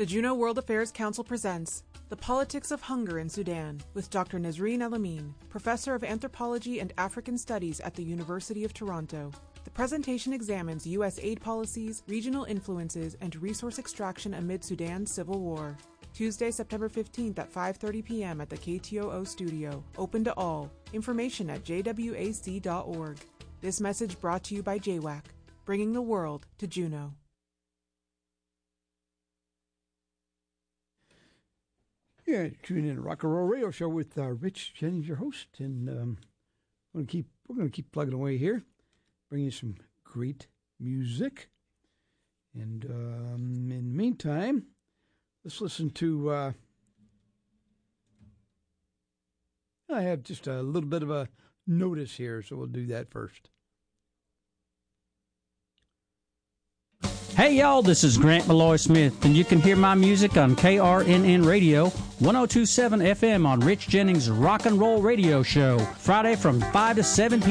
The Juneau World Affairs Council presents The Politics of Hunger in Sudan with Dr. Nazreen El-Amin, Professor of Anthropology and African Studies at the University of Toronto. The presentation examines U.S. aid policies, regional influences, and resource extraction amid Sudan's civil war. Tuesday, September 15th at 5:30 p.m. at the KTOO studio. Open to all. Information at jwac.org. This message brought to you by JWAC, bringing the world to Juneau. Yeah, tune in to Rock and Roll Radio Show with Rich Jennings, your host, and we're going to keep plugging away here, bringing you some great music. And in the meantime, let's listen to. I have just a little bit of a notice here, so we'll do that first. Hey y'all, this is Grant Malloy Smith, and you can hear my music on KRNN Radio, 102.7 FM on Rich Jennings' Rock and Roll Radio Show, Friday from 5 to 7 p.m.